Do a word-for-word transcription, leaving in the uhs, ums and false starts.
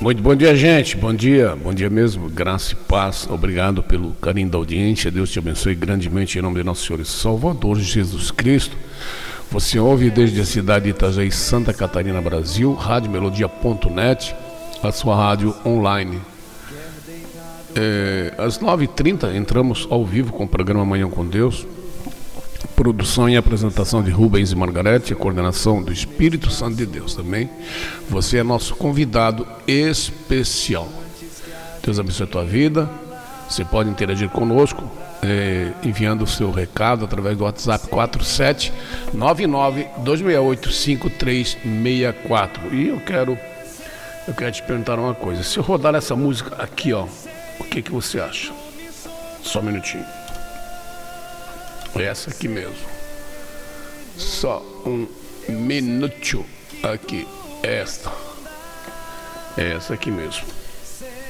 Muito bom dia, gente. Bom dia, bom dia mesmo. Graça e paz. Obrigado pelo carinho da audiência. Deus te abençoe grandemente em nome de nosso Senhor e Salvador Jesus Cristo. Você ouve desde a cidade de Itajaí, Santa Catarina, Brasil, rádio melodia ponto net, a sua rádio online. É, às nove e trinta entramos ao vivo com o programa Manhã com Deus. Produção e apresentação de Rubens e Margarete, a coordenação do Espírito Santo de Deus também. Você é nosso convidado especial. Deus abençoe a tua vida. Você pode interagir conosco é, enviando o seu recado através do WhatsApp quatro sete nove nove dois seis oito cinco três seis quatro. E eu quero, eu quero te perguntar uma coisa. Se eu rodar essa música aqui, ó, o que, que você acha? Só um minutinho. Essa aqui mesmo. Só um minuto aqui. Esta. Essa aqui mesmo.